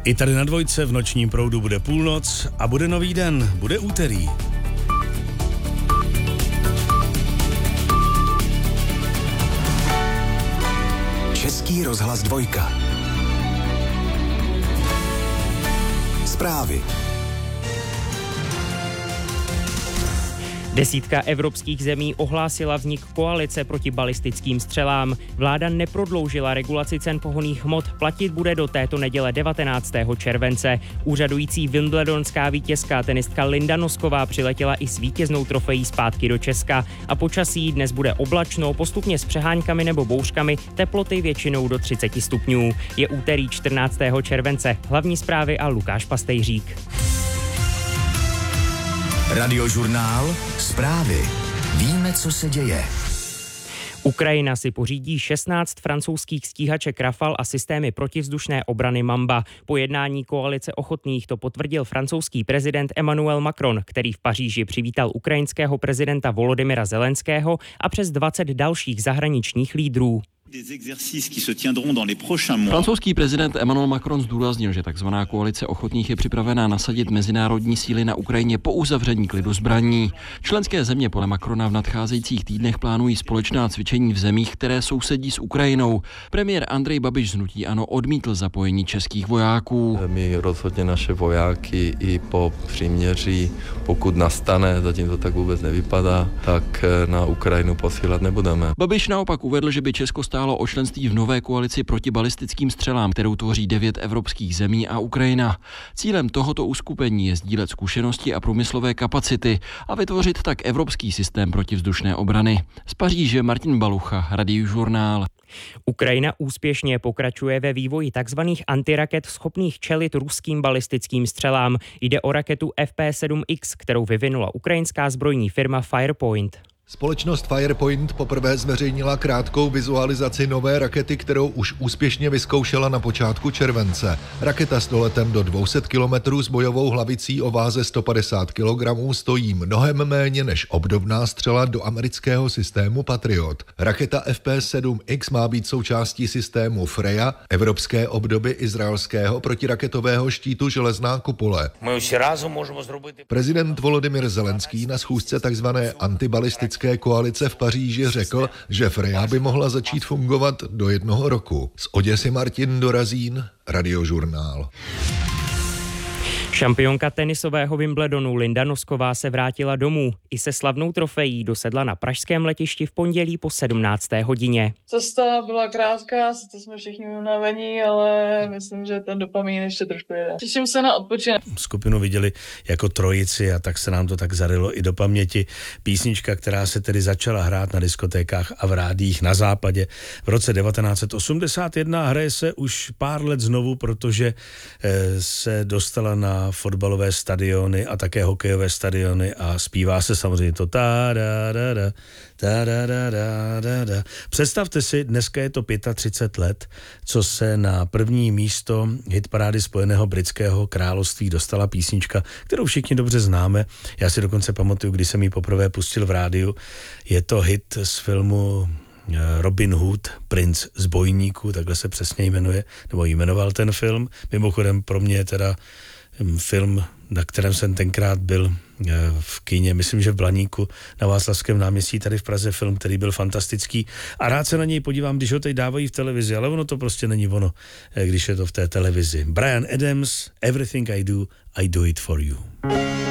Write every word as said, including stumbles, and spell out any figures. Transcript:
I tady na Dvojce v nočním proudu bude půlnoc a bude nový den, bude úterý. Český rozhlas Dvojka. Zprávy. Desítka evropských zemí ohlásila vznik koalice proti balistickým střelám. Vláda neprodloužila regulaci cen pohonných hmot, platit bude do této neděle devatenáctého července. Úřadující wimbledonská vítězka tenistka Linda Nosková přiletěla i s vítěznou trofejí zpátky do Česka a počasí dnes bude oblačno, postupně s přeháňkami nebo bouřkami, teploty většinou do třicet stupňů. Je úterý čtrnáctého července. Hlavní zprávy a Lukáš Pastejřík. Radiožurnál Zprávy. Víme, co se děje. Ukrajina si pořídí šestnáct francouzských stíhaček Rafale a systémy protivzdušné obrany Mamba. Po jednání koalice ochotných to potvrdil francouzský prezident Emmanuel Macron, který v Paříži přivítal ukrajinského prezidenta Volodymyra Zelenského a přes dvacet dalších zahraničních lídrů. Francouzský prezident Emmanuel Macron zdůraznil, že takzvaná koalice ochotných je připravená nasadit mezinárodní síly na Ukrajině po uzavření klidu zbraní. Členské země podle Macrona v nadcházejících týdnech plánují společná cvičení v zemích, které sousedí s Ukrajinou. Premiér Andrej Babiš z hnutí ANO odmítl zapojení českých vojáků. My rozhodně naše vojáky i po příměří, pokud nastane, zatím to tak vůbec nevypadá, tak na Ukrajinu posílat nebudeme. Babiš naopak uvedl, že by Česko stálo o členství v nové koalici proti balistickým střelám, kterou tvoří devět evropských zemí a Ukrajina. Cílem tohoto uskupení je sdílet zkušenosti a průmyslové kapacity a vytvořit tak evropský systém protivzdušné obrany. Z Paříže Martin Balucha, Radiožurnál. Ukrajina úspěšně pokračuje ve vývoji tzv. Antiraket schopných čelit ruským balistickým střelám. Jde o raketu F P sedm X, kterou vyvinula ukrajinská zbrojní firma Firepoint. Společnost Firepoint poprvé zveřejnila krátkou vizualizaci nové rakety, kterou už úspěšně vyzkoušela na počátku července. Raketa s doletem do dvě stě kilometrů s bojovou hlavicí o váze sto padesát kilogramů stojí mnohem méně než obdobná střela do amerického systému Patriot. Raketa F P sedm X má být součástí systému Freja, evropské obdoby izraelského protiraketového štítu Železná kupole. Prezident Volodymyr Zelenský na schůzce tzv. Antibalistické koalice v Paříži řekl, že Freja by mohla začít fungovat do jednoho roku. Z Oděsy Martin Dorazín, Radiožurnál. Šampionka tenisového Wimbledonu Linda Nosková se vrátila domů. I se slavnou trofejí dosedla na pražském letišti v pondělí po sedmnácté hodině. Cesta byla krátká, sice jsme všichni unavení, ale myslím, že ten dopamin ještě trošku jede. Těším se na odpočinek. Skupinu viděli jako trojici a tak se nám to tak zarilo i do paměti. Písnička, která se tedy začala hrát na diskotékách a v rádiích na západě v roce devatenáct set osmdesát jedna, hraje se už pár let znovu, protože se dostala na fotbalové stadiony a také hokejové stadiony a zpívá se samozřejmě to ta da da da ta da da da da da. Představte si, dneska je to třicet pět let, co se na první místo hitparády Spojeného britského království dostala písnička, kterou všichni dobře známe. Já si dokonce pamatuju, když jsem ji poprvé pustil v rádiu. Je to hit z filmu Robin Hood, princ z bojníků, takhle se přesně jmenuje, nebo jmenoval ten film. Mimochodem pro mě teda film, na kterém jsem tenkrát byl v kině, myslím, že v Blaníku na Václavském náměstí tady v Praze, film, který byl fantastický a rád se na něj podívám, když ho teď dávají v televizi, ale ono to prostě není ono, když je to v té televizi. Bryan Adams, Everything I Do, I Do It For You.